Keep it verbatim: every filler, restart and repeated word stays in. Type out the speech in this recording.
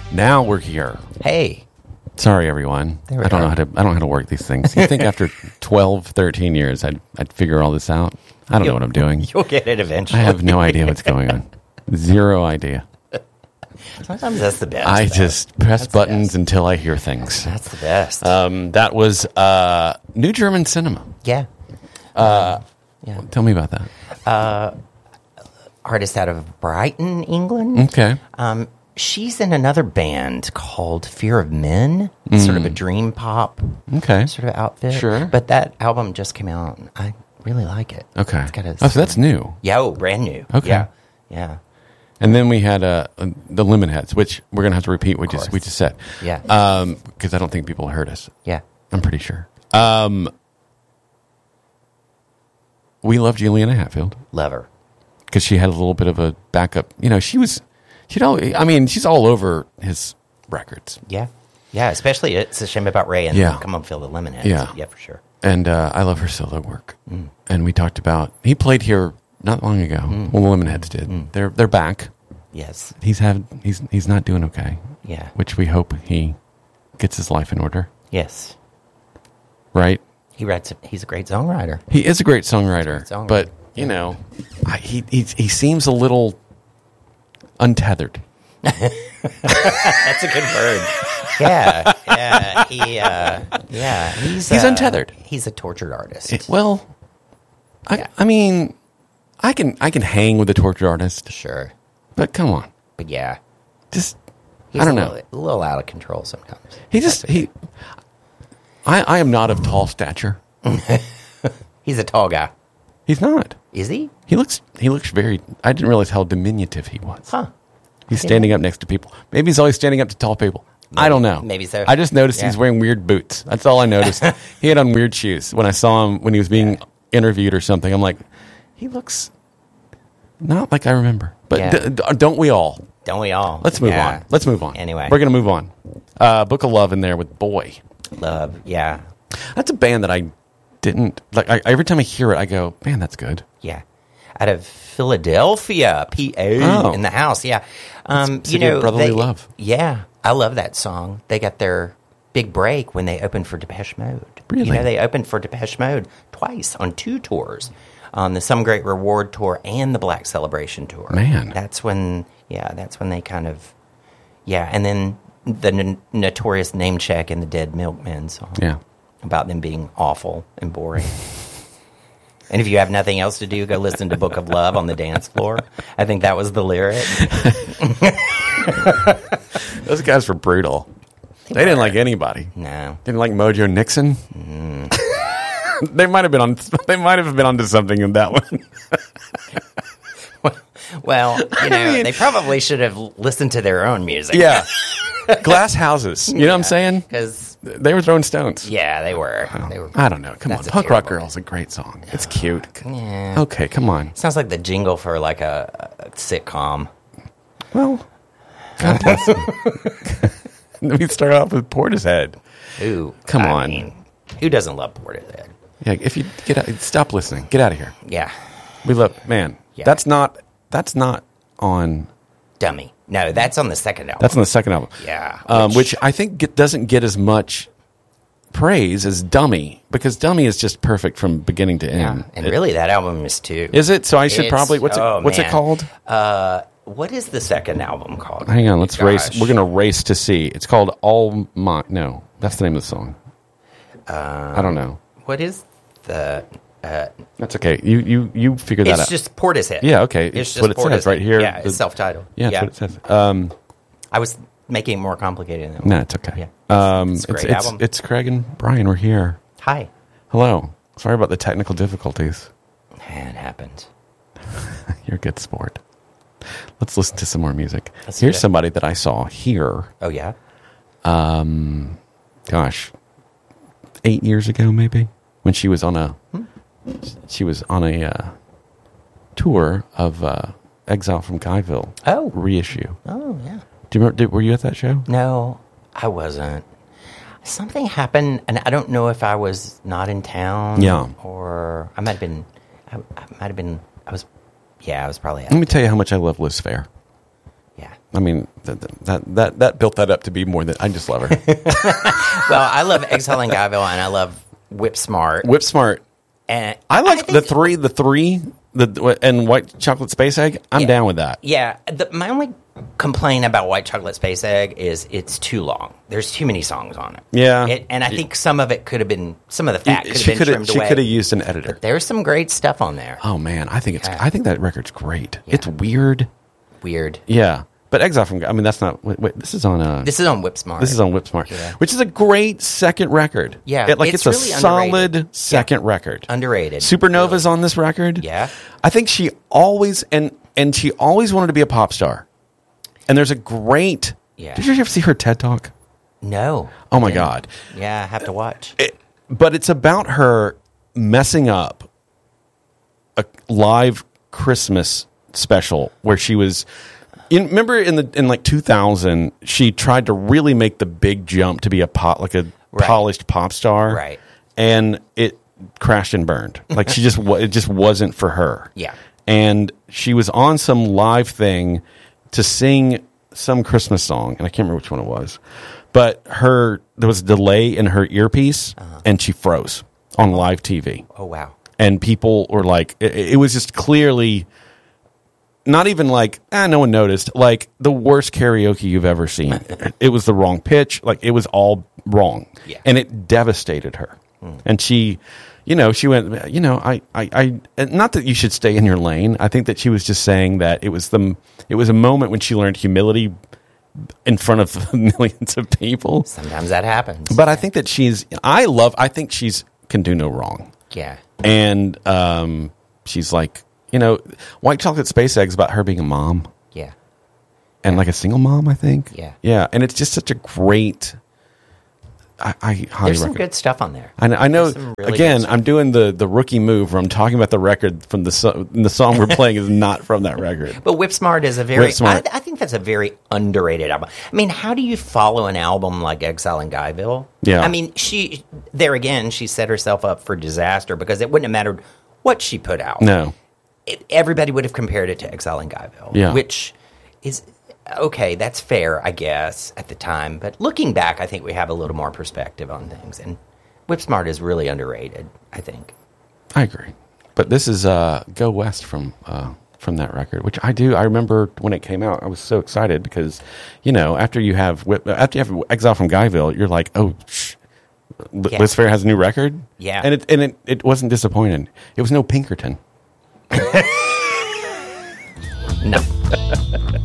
Now we're here. Hey. Sorry, everyone. There we I don't are. know how to. I don't know how to work these things. You think after twelve, thirteen years, I'd I'd figure all this out? I don't You'll- know what I'm doing. You'll get it eventually. I have no idea what's going on. Zero idea. Sometimes that's the best. I though. just press That's the buttons best. until I hear things. That's the best. Um, that was uh, New German Cinema. yeah. Uh, Yeah. Tell me about that. Artist out of Brighton, England. Okay. Um, she's in another band called Fear of Men. Sort of a dream pop Okay. sort of outfit. Sure. But that album just came out. And I really like it. Okay. It's got a, Oh, so that's new. yeah, oh, brand new. Okay. Yeah. Yeah. And then we had uh, uh, the Lemonheads, which we're gonna have to repeat. We just course. we just said. Yeah. Um, because I don't think people heard us. Yeah. I'm pretty sure. Um, we love Juliana Hatfield Love her. because she had a little bit of a backup. You know, she was, she know, I mean, she's all over his records, Yeah. Yeah. Especially It's a Shame About Ray and Yeah. Come On Feel the Lemonheads. Yeah. Yeah, for sure. and uh, I love her solo work. And we talked about he played here not long ago. Well, the Lemonheads did. They're they're back. Yes. He's had he's he's not doing okay. Yeah. Which we hope he gets his life in order. Yes. Right. He writes. He's a great songwriter. He is a great songwriter, He's a great songwriter. but you know, I, he, he he seems a little untethered. That's a good word. Yeah, yeah, he, uh, yeah, he's He's uh, untethered. He's a tortured artist. It- well, I I mean, I can I can hang with a tortured artist, Sure, but come on, but yeah, just he's I don't a know. little, a little out of control sometimes. He just he. I I am not of tall stature. He's a tall guy. He's not. Is he? He looks he looks very. I didn't realize how diminutive he was. Huh? He's standing up next to people. Maybe he's always standing up to tall people. I don't know. maybe so. I just noticed Yeah. he's wearing weird boots. That's all I noticed. He had on weird shoes when I saw him when he was being interviewed or something. I'm like, he looks not like I remember. But Yeah. d- d- don't we all? Don't we all? Let's move Yeah. on. Let's move on. Anyway. We're going to move on. Uh, Book of Love in there with Boy. Love. Yeah, That's a band that I didn't like. I, every time I hear it, I go, man, that's good. yeah. Out of Philadelphia, P A Oh. in the house. Yeah, um, City you of know, Brotherly they- Love. Yeah, I love that song. They got their big break when they opened for Depeche Mode. Really? You know, they opened for Depeche Mode twice on two tours, on the Some Great Reward tour and the Black Celebration tour. Man. That's when, yeah, that's when they kind of, yeah, and then the n- notorious Name Check and the Dead Milkmen song. Yeah. About them being awful and boring. And if you have nothing else to do, go listen to Book of Love on the dance floor. I think that was the lyric. Those guys were brutal. They didn't like anybody. No. Didn't like Mojo Nixon. Mm. they might have been on. They might have been onto something in that one. Well, you know, they probably should have listened to their own music. Yeah, glass houses. You know what I'm saying? Because, They were throwing stones. yeah, they were. They were. I don't know. Come on, That's a Punk Rock terrible- Girl's a great song. It's cute. Yeah. Okay, come on. Sounds like the jingle for like a, a sitcom. Well, God bless me. We start off with Portishead. Ooh. Come I on. mean, who doesn't love Portishead? Yeah, if you get out, stop listening. Get out of here. Yeah. We love man. Yeah. That's not. That's not on. Dummy. No, that's on the second album. That's on the second album. Yeah, um, which- which I think get, doesn't get as much praise as Dummy because Dummy is just perfect from beginning to Yeah. end. And It- really, that album is too. is it? So I should It's- probably what's it? oh, what's it man. called? Uh, what is the second album called? Hang on, let's race. Gosh. We're gonna race to see. It's called All My. No, that's the name of the song. I don't know. What is the? Uh, That's okay. You you you figure that it's out. just Portishead. Yeah, okay. It's It's just what it says Portishead. right here. Yeah, The- it's self-titled. yeah, yeah. that's what it says. Um, I was making it more complicated than no, it's okay. Yeah. Um, It's a it's great it's, album. it's Craig and Brian. We're here. Hi. Hello. Sorry about the technical difficulties. It happened. You're a good sport. Let's listen to some more music. Let's do Here's it. somebody that I saw here. Oh yeah. Gosh, eight years ago, maybe when she was on a she was on a uh, tour of uh, Exile from Guyville. Oh. reissue. Oh yeah. Do you remember? Did, were you at that show? No, I wasn't. Something happened, and I don't know if I was not in town. Yeah. Or I might have been. I, I might have been. I was. Yeah, I was probably. Out. Let me tell you how much I love Liz Fair. Yeah. I mean, that, that that that built that up to be more than I just love her. Well, I love Exile in Guyville, and I love Whip Smart. Whip Smart. And I like I the three, the three, the and White Chocolate Space Egg. I'm yeah, down with that. Yeah. The, my only complaint about White Chocolate Space Egg is it's too long. There's too many songs on it. Yeah. It, and I think some of it could have been, some of the fat could have She been could trimmed have. She away. could have used an editor. But there's some great stuff on there. Oh man, I think it's. Yeah. I think that record's great. Yeah. It's weird. Weird. Yeah, but Exile from. I mean, that's not. Wait, wait, this is on. Uh, This is on Whip Smart. This is on Whip Smart, Yeah. which is a great second record. Yeah, It- like it's it's, really a solid underrated. second record. Underrated. Supernova's Really. on this record. Yeah. I think she always and and she always wanted to be a pop star. And there's a great. Yeah. Did you ever see her TED Talk? No. Oh my I didn't. God. Yeah, I have to watch. It, but it's about her messing up a live Christmas special where she was. In, remember in the in like two thousand, she tried to really make the big jump to be a pop like a Right. polished pop star, Right. And it crashed and burned. Like she just wa- it just wasn't for her. Yeah. And she was on some live thing to sing some Christmas song, and I can't remember which one it was. But her there was a delay in her earpiece, Uh-huh. and she froze on live T V. Oh, wow. And people were like, it, it was just clearly not even like, ah, no one noticed. Like the worst karaoke you've ever seen. It was the wrong pitch. Like it was all wrong. Yeah. And it devastated her. Mm. And she, you know, she went, you know, I, I, I, not that you should stay in your lane. I think that she was just saying that it was the, it was a moment when she learned humility in front of millions of people. Sometimes that happens. But I think that she's, I love, I think she's can do no wrong. Yeah. And um, she's like, you know, White Chocolate Space Egg's about her being a mom Yeah. and like a single mom, I think. Yeah. Yeah. And it's just such a great. I, I highly There's some recommend. good stuff on there. I know. I know There's some really again, good stuff. I'm doing the, the rookie move where I'm talking about the record from the so, the song we're playing is not from that record. But Whip Smart is a very, Whip Smart. I, I think that's a very underrated album. I mean, how do you follow an album like Exile in Guyville? Yeah. I mean, she, there again, she set herself up for disaster because it wouldn't have mattered what she put out. No. It, everybody would have compared it to Exile in Guyville. Yeah. Which is, okay, that's fair, I guess, at the time. But looking back, I think we have a little more perspective on things. And Whip Smart is really underrated, I think. I agree. But this is uh, Go West from uh, from that record, which I do. I remember when it came out, I was so excited because, you know, after you have Whip, after you have Exile from Guyville, you're like, oh, shh, L- Yeah. Liz Phair has a new record. Yeah. and it and it, it wasn't disappointing. It was no Pinkerton. No.